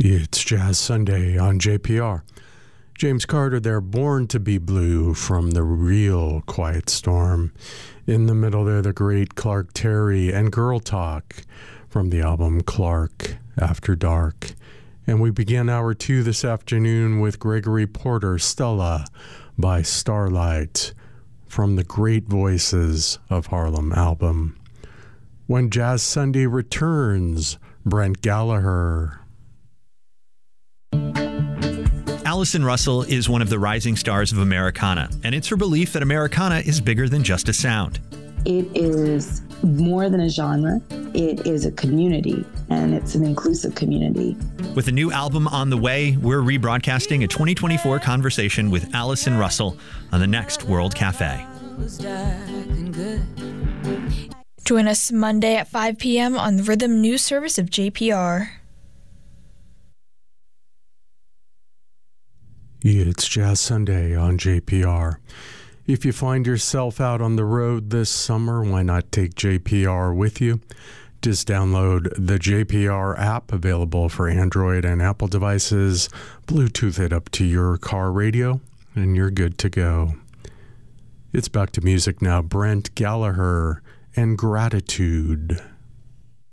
It's Jazz Sunday on JPR. James Carter there, Born to be Blue from the Real Quiet Storm. In the middle there, the great Clark Terry and Girl Talk from the album Clark After Dark. And we begin hour 2 this afternoon with Gregory Porter, Stella by Starlight from the Great Voices of Harlem album. When Jazz Sunday returns, Brent Gallagher. Allison Russell is one of the rising stars of Americana, and it's her belief that Americana is bigger than just a sound. It is more than a genre. It is a community, and it's an inclusive community. With a new album on the way, we're rebroadcasting a 2024 conversation with Allison Russell on the next World Cafe. Join us Monday at 5 p.m. on the Rhythm News Service of JPR. It's Jazz Sunday on JPR. If you find yourself out on the road this summer, why not take JPR with you? Just download the JPR app, available for Android and Apple devices, Bluetooth it up to your car radio, and you're good to go. It's back to music now. Brent Gallagher and Gratitude.